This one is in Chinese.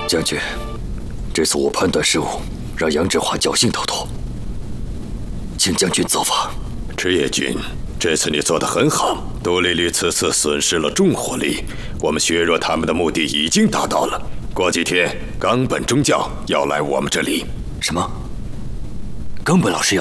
将军，这次我判断失误，让杨志华侥幸逃脱，请将军责罚。 赤野君，这次你做得很好。杜丽丽此次损失了重火力，我们削弱他们的目的已经达到了。过几天，冈本宗教要来我们这里。 什么？冈本老师要？